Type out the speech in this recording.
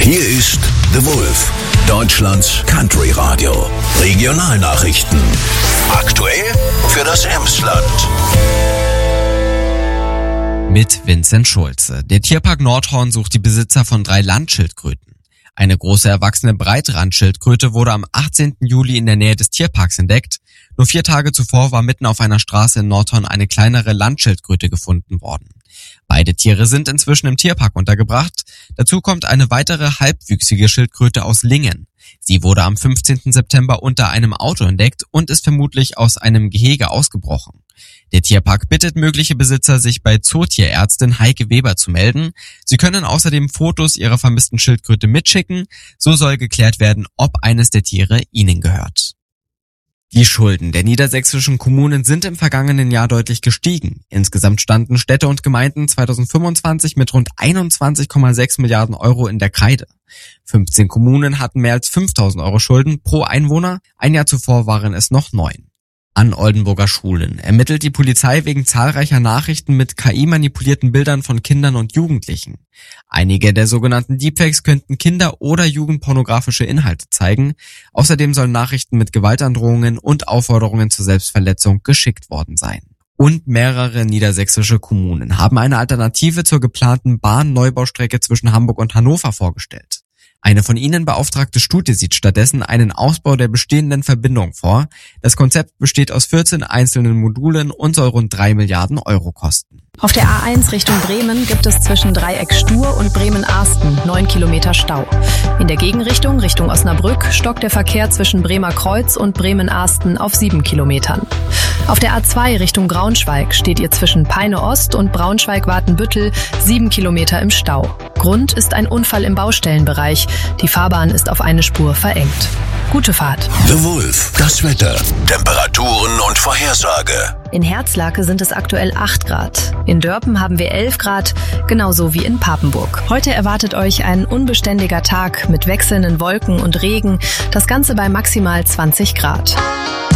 Hier ist The Wolf, Deutschlands Country Radio. Regionalnachrichten. Aktuell für das Emsland. Mit Vincent Schulze. Der Tierpark Nordhorn sucht die Besitzer von 3 Landschildkröten. Eine große erwachsene Breitrandschildkröte wurde am 18. Juli in der Nähe des Tierparks entdeckt. Nur 4 Tage zuvor war mitten auf einer Straße in Nordhorn eine kleinere Landschildkröte gefunden worden. Beide Tiere sind inzwischen im Tierpark untergebracht. Dazu kommt eine weitere halbwüchsige Schildkröte aus Lingen. Sie wurde am 15. September unter einem Auto entdeckt und ist vermutlich aus einem Gehege ausgebrochen. Der Tierpark bittet mögliche Besitzer, sich bei Zootierärztin Heike Weber zu melden. Sie können außerdem Fotos ihrer vermissten Schildkröte mitschicken. So soll geklärt werden, ob eines der Tiere ihnen gehört. Die Schulden der niedersächsischen Kommunen sind im vergangenen Jahr deutlich gestiegen. Insgesamt standen Städte und Gemeinden 2025 mit rund 21,6 Milliarden Euro in der Kreide. 15 Kommunen hatten mehr als 5.000 Euro Schulden pro Einwohner. Ein Jahr zuvor waren es noch 9. An Oldenburger Schulen ermittelt die Polizei wegen zahlreicher Nachrichten mit KI-manipulierten Bildern von Kindern und Jugendlichen. Einige der sogenannten Deepfakes könnten Kinder- oder jugendpornografische Inhalte zeigen. Außerdem sollen Nachrichten mit Gewaltandrohungen und Aufforderungen zur Selbstverletzung geschickt worden sein. Und mehrere niedersächsische Kommunen haben eine Alternative zur geplanten Bahnneubau-Strecke zwischen Hamburg und Hannover vorgestellt. Eine von ihnen beauftragte Studie sieht stattdessen einen Ausbau der bestehenden Verbindung vor. Das Konzept besteht aus 14 einzelnen Modulen und soll rund 3 Milliarden Euro kosten. Auf der A1 Richtung Bremen gibt es zwischen Dreieck Stur und Bremen-Arsten 9 Kilometer Stau. In der Gegenrichtung Richtung Osnabrück stockt der Verkehr zwischen Bremer Kreuz und Bremen-Arsten auf 7 Kilometern. Auf der A2 Richtung Braunschweig steht ihr zwischen Peine Ost und Braunschweig-Watenbüttel 7 Kilometer im Stau. Grund ist ein Unfall im Baustellenbereich. Die Fahrbahn ist auf eine Spur verengt. Gute Fahrt. The Wolf, das Wetter, Temperaturen und Vorhersage. In Herzlake sind es aktuell 8 Grad. In Dörpen haben wir 11 Grad, genauso wie in Papenburg. Heute erwartet euch ein unbeständiger Tag mit wechselnden Wolken und Regen, das Ganze bei maximal 20 Grad.